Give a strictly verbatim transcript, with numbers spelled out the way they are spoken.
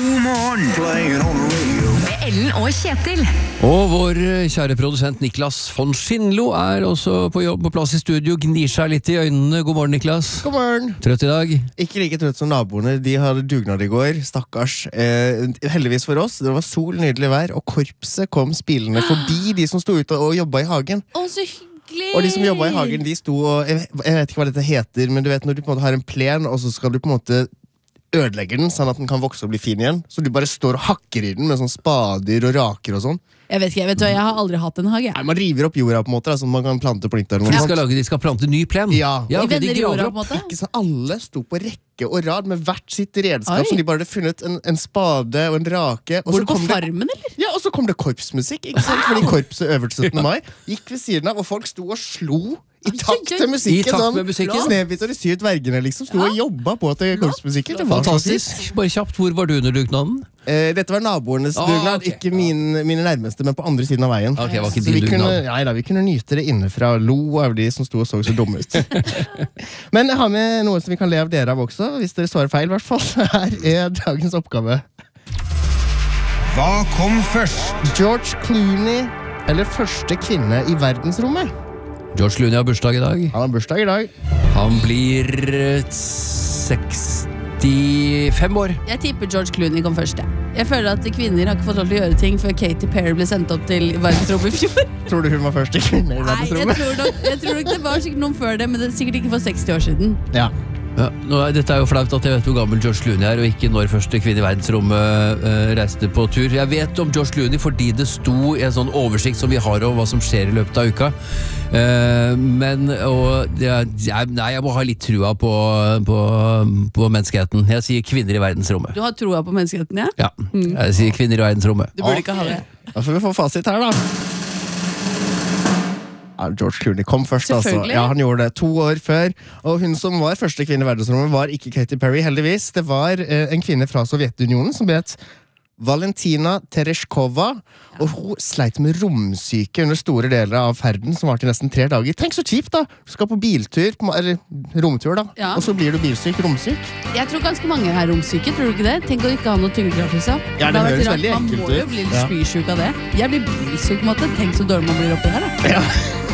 God morgen Playing on the radio Med Ellen og Kjetil. Og vår kjære produsent Niklas von Schindlo er også på jobb på plass i studio, gnir seg litt i øynene. God morgen, Niklas. God morgen. Trøtt i dag? Ikke like trøtt som naboene. De hadde dugnad i går. Stakkars. Eh, heldigvis for oss. Det var sol, nydelig vær, og korpset kom spilende forbi de som sto ute og jobbet i hagen. Å, så hyggelig! Og de som jobbet i hagen, de sto og jeg, jeg vet ikke hva dette heter, men du vet når du på en måte har en plen, og så skal du på en måte ødelegger den, sånn at den kan vokse og bli fin igjen. Så du bare står og hakker i den med sånn spader og raker og sånn. Jeg vet ikke, jeg vet hva, jeg har aldri hatt en hage. Nei, man river opp jorda på en måte, da, sånn at man kan plante på nytt. De skal, lage, de skal plante ny plen? Ja. Ja, De ok, vender de graver jorda opp. på en måte. Ikke så alle sto på rekke og rad med hvert sitt redskap, Oi. som de bare hadde funnet en, en spade og en rake. Og Bor så du på kom det, farmen, eller? ja, og så kom det korpsmusikk, ikke sant? Fordi korpset øvde syttende mai. Gikk ved siden av, og folk sto og slo i takt til musikken. I takt sånn, med musikken. Snehvit og de syv dvergene liksom sto og jobba på til korpsmusikken. Det var så fint. Fantastisk. Bare kjapt, hvor var du under dugnaden? Eh, dette var naboernes Ah, dugnad, ok. ikke min, mine nærmeste, men på andre siden av veien. Ok, det var ikke Så din vi kunne, dugnad. nei, da, vi kunne nyte det innefra og lo av de som sto og så så dumme ut. Men jeg har med noe som vi kan le av dere av også, hvis dere svarer feil i hvert fall. Her er dagens oppgave. Hva kom først? George Clooney, eller første kvinne i verdensrommet? George Clooney har bursdag i dag. Han har bursdag i dag. Han blir eh, sekstifem år. Jeg tipper George Clooney kom først, jeg. Jeg føler at kvinner har ikke fått lov til å gjøre ting før Katy Perry ble sendt opp til verdensrommet i fjor. Tror du hun var første kvinne i Nei, jeg verdensrommet? tror, nok, jeg tror nok det var sikkert noen før det, men det er sikkert ikke for seksti år siden. Ja. Ja, nå er, dette er jo flaut at jeg vet hvor gammel George Clooney er, og ikke når første kvinne i verdensrommet eh, reiste på tur. Jeg vet om George Clooney fordi det sto i en sånn oversikt som vi har over hva som skjer i løpet av uka. Eh, men og, jeg, jeg, nei, jeg må ha litt trua på, på, på menneskeheten. Jeg sier kvinner i verdensrommet. Du har troa på menneskeheten, ja? Ja, jeg sier kvinner i verdensrommet. Du burde ikke ha det. Da får vi få fasit her, da. Ja, George Clooney kom først, altså. Selvfølgelig. Ja, han gjorde det to år før. Og hun som var første kvinne i verdensrommet, var ikke Katy Perry, heldigvis. Det var eh, en kvinne fra Sovjetunionen som het Valentina Tereshkova. Og hun sleit med romsyke under store deler av ferden, som var til nesten tre dager. Tenk så kjipt, da! Du skal på biltur, på, eller romtur, da. Ja. Og så blir du bilsyk, romsyk. Jeg tror ganske mange er romsyke, tror du ikke det? Tenk å ikke ha noe tyngdekraft, liksom. Ja, det har vært høres rart. veldig Man ekkelt må jo ut. bli litt Ja. spysjuk av det. Jeg blir bilsyk, på en måte. Tenk så dårlig man blir oppi her, da. Ja.